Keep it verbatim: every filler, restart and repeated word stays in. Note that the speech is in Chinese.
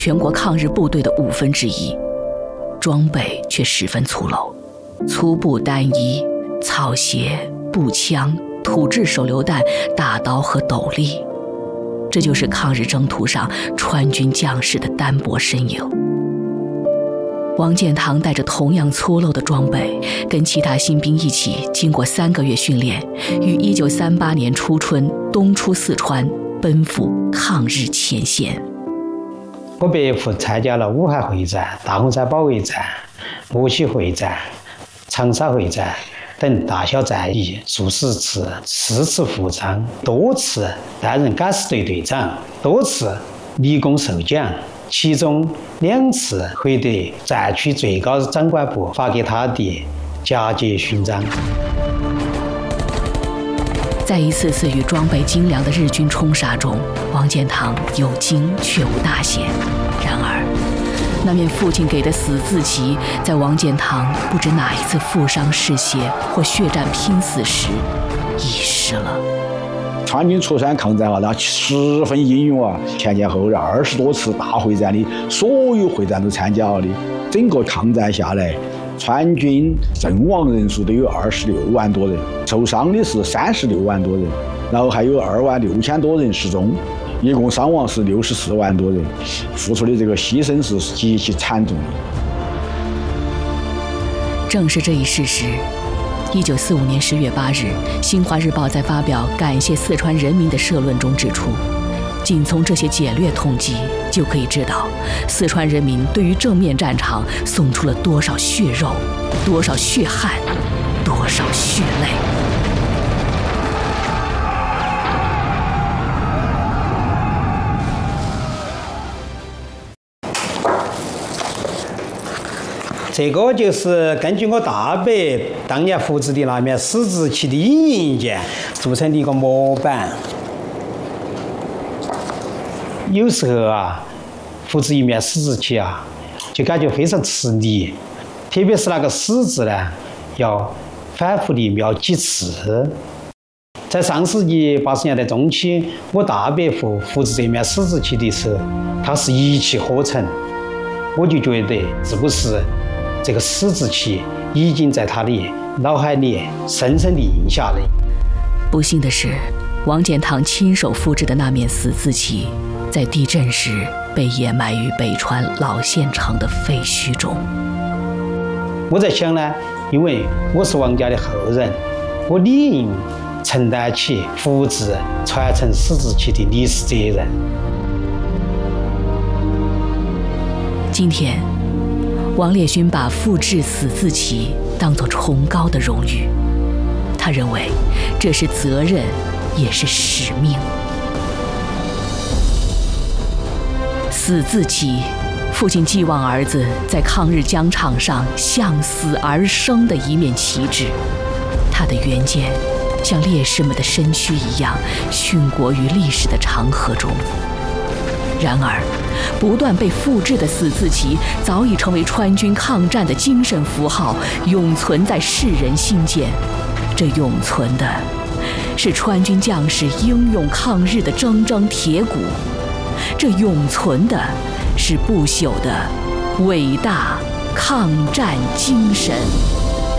全国抗日部队的五分之一，装备却十分粗陋，粗布单衣、草鞋、步枪、土制手榴弹、大刀和斗笠，这就是抗日征途上川军将士的单薄身影。王建堂带着同样粗陋的装备，跟其他新兵一起，经过三个月训练，于一九三八年初春东出四川，奔赴抗日前线。 我伯父参加了武汉会战、大洪山保卫战、莫西会战、长沙会战等大小战役数十次，四次副长，多次担任敢死队队长，多次立功受奖。其中两次获得战区最高长官部发给他的佳节勋章。 在一次次与装备精良的日军冲杀中，王建堂有惊却无大险。然而，那面父亲给的死字旗，在王建堂不知哪一次负伤嗜血或血战拼死时遗失了。 川军出山抗战啊，那十分英勇啊！前前后后二十多次大会战的，所有会战都参加了的。整个抗战下来，川军阵亡人数都有二十六万多人，受伤的是三十六万多人，然后还有二万六千多人失踪，一共伤亡是六十四万多人，付出的这个牺牲是极其惨重的。 正是这一事实。一九四五年十月八日，《新华日报》在发表感谢四川人民的社论中指出，仅从这些简略统计就可以知道，四川人民对于正面战场送出了多少血肉，多少血汗，多少血泪。 这个就是根据我大伯当年复制的那面死字旗的影印件做成的一个模板。有时候啊，复制一面死字旗啊，就感觉非常吃力，特别是那个死字呢，要反复地描几次。在上世纪八十年代中期，我大伯父复制这面死字旗的时候，他是一气呵成，我就觉得是不是这个死字旗已经在他的脑海里深深地印下了。 不幸的是，王建堂亲手复制的那面死字旗，在地震时被掩埋于北川老县城的废墟中。 我在想呢，因为我是王家的后人，我理应承担起复制、传承死字旗的历史责任。 今天，王烈勋把复制死字旗当作崇高的荣誉，他认为这是责任，也是使命。死字旗，父亲寄望儿子在抗日疆场上向死而生的一面旗帜，他的原件像烈士们的身躯一样殉国于历史的长河中。然而，不断被复制的死字旗早已成为川军抗战的精神符号，永存在世人心间。这永存的是川军将士英勇抗日的铮铮铁骨，这永存的是不朽的伟大抗战精神。